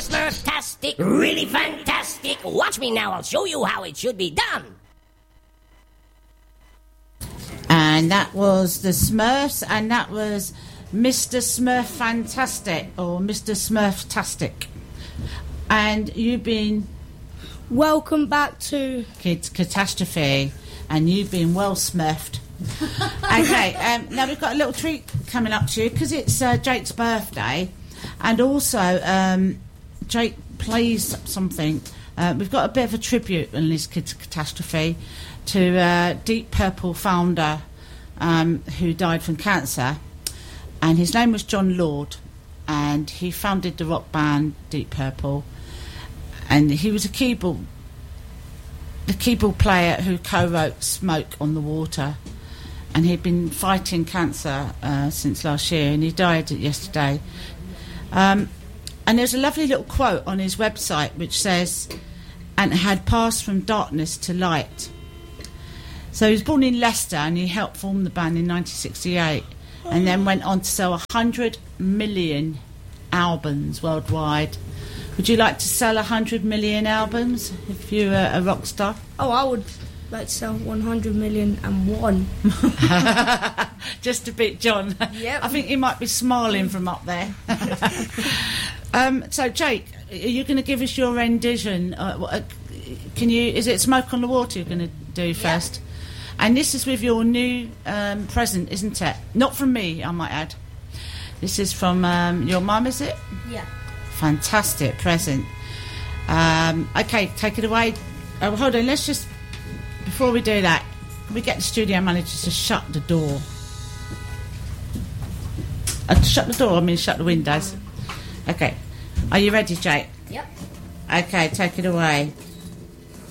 Smurf-tastic, really fantastic. Watch me now, I'll show you how it should be done. And that was the Smurfs, and that was Mr. Smurf Fantastic, or Mr. Smurf-tastic. And you've been... Welcome back to... Kids Catastrophe, and you've been well smurfed. Okay, now we've got a little treat coming up to you, because it's Jake's birthday, and also Jake plays something. We've got a bit of a tribute on this Kids Catastrophe to Deep Purple founder who died from cancer, and his name was John Lord, and he founded the rock band Deep Purple, and he was the keyboard player who co-wrote Smoke on the Water, and he'd been fighting cancer since last year, and he died yesterday. And there's a lovely little quote on his website which says, "And had passed from darkness to light." So he was born in Leicester, and he helped form the band in 1968, and then went on to sell 100 million albums worldwide. Would you like to sell 100 million albums if you were a rock star? Oh, I would like to sell 100,000,001. Just to beat John. Yep. I think he might be smiling from up there. So, Jake, are you going to give us your rendition? Is it Smoke on the Water you're going to do first? And this is with your new present, isn't it? Not from me, I might add. This is from your mum, is it? Yeah. Fantastic present. Okay, take it away. Oh, hold on, let's just... Before we do that, can we get the studio manager to shut the door? Shut the door, I mean shut the windows. Okay. Are you ready, Jake? Yep. Okay, take it away.